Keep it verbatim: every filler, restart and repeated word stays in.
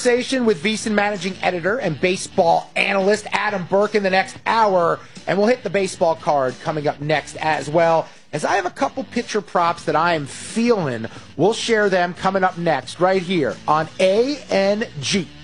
conversation with VSiN managing editor and baseball analyst Adam Burke in the next hour, and we'll hit the baseball card coming up next as well. As I have a couple pitcher props that I am feeling, we'll share them coming up next right here on A N G.